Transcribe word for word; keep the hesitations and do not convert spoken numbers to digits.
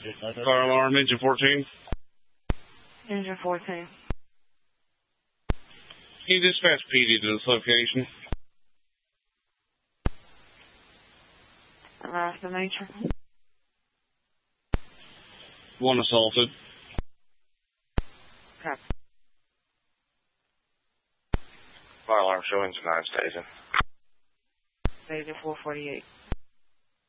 Fire alarm, engine fourteen. Engine fourteen. Can you dispatch P D to this location? Arouse the nature. One assaulted. Okay. Fire alarm showing nine station. Station four forty-eight.